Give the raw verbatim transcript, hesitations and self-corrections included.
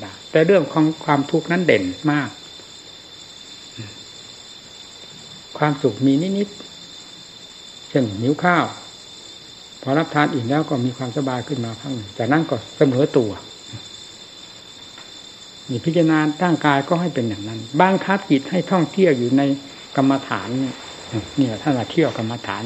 ดาแต่เรื่องของความทุกข์นั้นเด่นมากความสุขมีนิดๆเช่นหิวข้าวพอรับทานอิ่มแล้วก็มีความสบายขึ้นมาพักหนึ่งจากนั้นก็เสมอตัวนี่พิจารณาร่างกายก็ให้เป็นอย่างนั้นบังคับจิตให้ท่องเที่ยวอยู่ในกรรมฐานนี่ท่านว่าเที่ยวกรรมฐาน